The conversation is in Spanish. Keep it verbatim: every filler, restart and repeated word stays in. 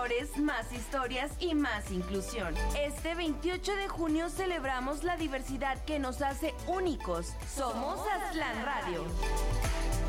colores, más historias y más inclusión. Este veintiocho de junio celebramos la diversidad que nos hace únicos. Somos Aztlán Radio.